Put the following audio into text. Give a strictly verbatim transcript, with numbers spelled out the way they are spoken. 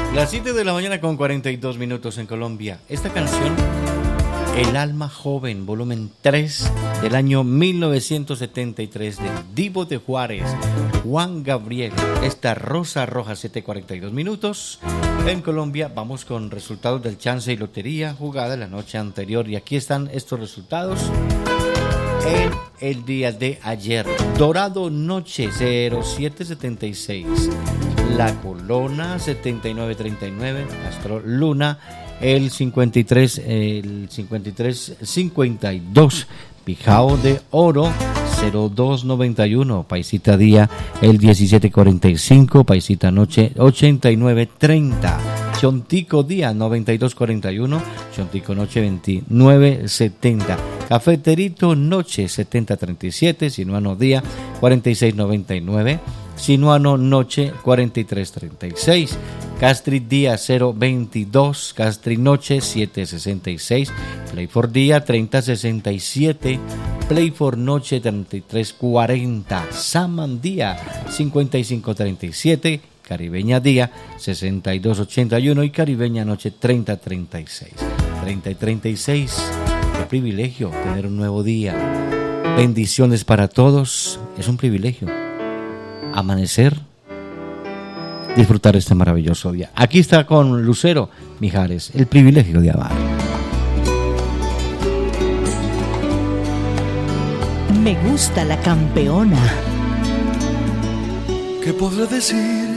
Las siete de la mañana con cuarenta y dos minutos en Colombia. Esta canción, El Alma Joven, volumen tres del año mil novecientos setenta y tres, del Divo de Juárez, Juan Gabriel. Esta Rosa Roja, siete cuarenta y dos minutos en Colombia. Vamos con resultados del chance y lotería jugada la noche anterior. Y aquí están estos resultados en el día de ayer. Dorado Noche, cero siete setenta y seis. La Colona, setenta y nueve treinta y nueve. Astro Luna, el cincuenta y tres, el cincuenta y tres cincuenta y dos. Pijao de Oro, cero dos noventa y uno. Paisita Día, el diecisiete cuarenta y cinco. Paisita Noche, ochenta y nueve treinta. Chontico Día, noventa y dos cuarenta y uno. Chontico Noche, veintinueve setenta. Cafeterito Noche, setenta treinta y siete. Sinuano Día, cuarenta y seis noventa y nueve. Sinuano Noche, cuarenta y tres treinta y seis. Castri Día, cero veintidós. Castri Noche, siete sesenta y seis. Play for Día, treinta sesenta y siete. Play for Noche, treinta y tres cuarenta. Saman Día, cincuenta y cinco treinta y siete. Caribeña Día, sesenta y dos ochenta y uno. Y Caribeña Noche, treinta treinta y seis. treinta y treinta y seis. Qué privilegio tener un nuevo día. Bendiciones para todos. Es un privilegio amanecer, disfrutar este maravilloso día. Aquí está con Lucero Mijares, el privilegio de amar. Me gusta la campeona. ¿Qué podré decir